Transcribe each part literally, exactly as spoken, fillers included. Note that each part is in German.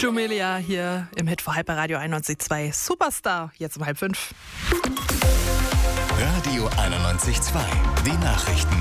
Jumelia hier im Hit vor halb bei Radio einundneunzig Komma zwei. Superstar, jetzt um halb fünf. Radio einundneunzig Komma zwei, die Nachrichten.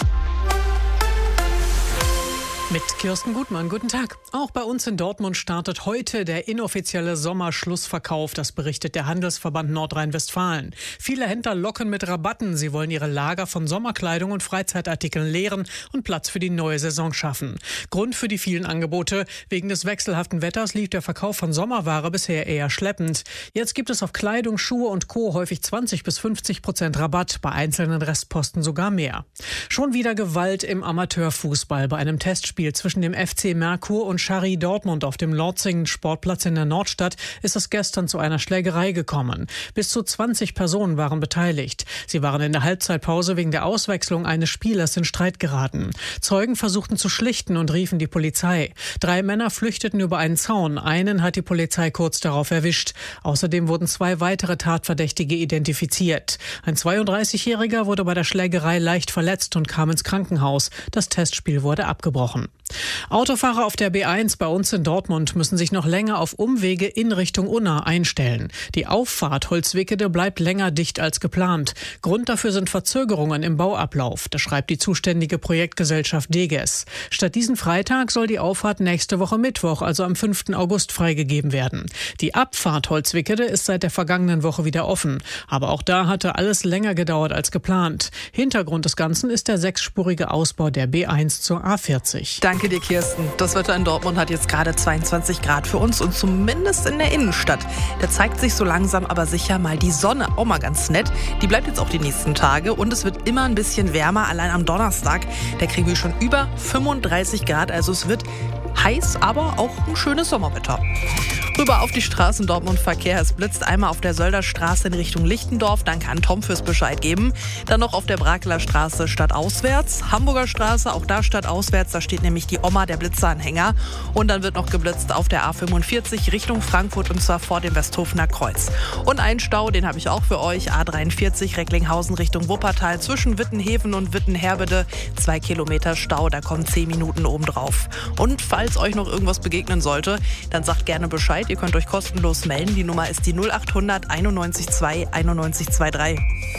Mit Kirsten Gutmann, guten Tag. Auch bei uns in Dortmund startet heute der inoffizielle Sommerschlussverkauf. Das berichtet der Handelsverband Nordrhein-Westfalen. Viele Händler locken mit Rabatten. Sie wollen ihre Lager von Sommerkleidung und Freizeitartikeln leeren und Platz für die neue Saison schaffen. Grund für die vielen Angebote: wegen des wechselhaften Wetters lief der Verkauf von Sommerware bisher eher schleppend. Jetzt gibt es auf Kleidung, Schuhe und Co. häufig zwanzig bis fünfzig Prozent Rabatt, bei einzelnen Restposten sogar mehr. Schon wieder Gewalt im Amateurfußball. Bei einem Testspiel zwischen dem F C Merkur und Schari Dortmund auf dem Lorzingen Sportplatz in der Nordstadt ist es gestern zu einer Schlägerei gekommen. Bis zu zwanzig Personen waren beteiligt. Sie waren in der Halbzeitpause wegen der Auswechslung eines Spielers in Streit geraten. Zeugen versuchten zu schlichten und riefen die Polizei. Drei Männer flüchteten über einen Zaun. Einen hat die Polizei kurz darauf erwischt. Außerdem wurden zwei weitere Tatverdächtige identifiziert. Ein zweiunddreißigjähriger wurde bei der Schlägerei leicht verletzt und kam ins Krankenhaus. Das Testspiel wurde abgebrochen. Autofahrer auf der B eins bei uns in Dortmund müssen sich noch länger auf Umwege in Richtung Unna einstellen. Die Auffahrt Holzwickede bleibt länger dicht als geplant. Grund dafür sind Verzögerungen im Bauablauf. Das schreibt die zuständige Projektgesellschaft Deges. Statt diesen Freitag soll die Auffahrt nächste Woche Mittwoch, also am fünften August, freigegeben werden. Die Abfahrt Holzwickede ist seit der vergangenen Woche wieder offen. Aber auch da hatte alles länger gedauert als geplant. Hintergrund des Ganzen ist der sechsspurige Ausbau der B eins zur A vierzig. Danke dir, Kirsten. Das Wetter in Dortmund hat jetzt gerade zweiundzwanzig Grad für uns und zumindest in der Innenstadt. Da zeigt sich so langsam aber sicher mal die Sonne. Auch mal ganz nett. Die bleibt jetzt auch die nächsten Tage und es wird immer ein bisschen wärmer. Allein am Donnerstag, da kriegen wir schon über fünfunddreißig Grad. Also es wird heiß, aber auch ein schönes Sommerwetter. Rüber auf die Straßen Dortmund Verkehr. Es blitzt einmal auf der Sölderstraße in Richtung Lichtendorf. Dann kann Tom fürs Bescheid geben. Dann noch auf der Brakeler Straße stadtauswärts. Hamburger Straße, auch da stadtauswärts. Da steht nämlich die Oma, der Blitzeranhänger. Und dann wird noch geblitzt auf der A fünfundvierzig Richtung Frankfurt und zwar vor dem Westhofener Kreuz. Und einen Stau, den habe ich auch für euch. A dreiundvierzig Recklinghausen Richtung Wuppertal zwischen Wittenheven und Wittenherbede. Zwei Kilometer Stau, da kommen zehn Minuten obendrauf. Und falls euch noch irgendwas begegnen sollte, dann sagt gerne Bescheid. Ihr könnt euch kostenlos melden. Die Nummer ist die null acht hundert einundneunzig zwei einundneunzig dreiundzwanzig.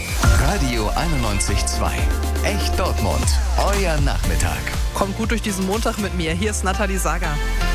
Radio einundneunzig Komma zwei. Echt Dortmund. Euer Nachmittag. Kommt gut durch diesen Montag mit mir. Hier ist Nathalie Sager.